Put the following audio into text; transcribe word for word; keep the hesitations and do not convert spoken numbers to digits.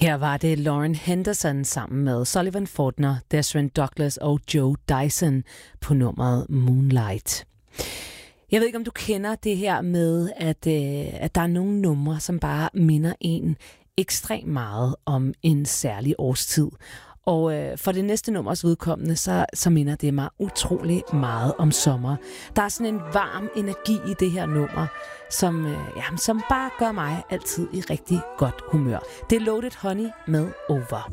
Her var det Lauren Henderson sammen med Sullivan Fortner, Desmond Douglas og Joe Dyson på nummeret Moonlight. Jeg ved ikke, om du kender det her med, at, øh, at der er nogle numre, som bare minder en ekstremt meget om en særlig årstid. Og øh, for det næste nummers vedkommende, så, så minder det mig utrolig meget om sommer. Der er sådan en varm energi i det her nummer, som, øh, ja, som bare gør mig altid i rigtig godt humør. Det er Loaded Honey med Over.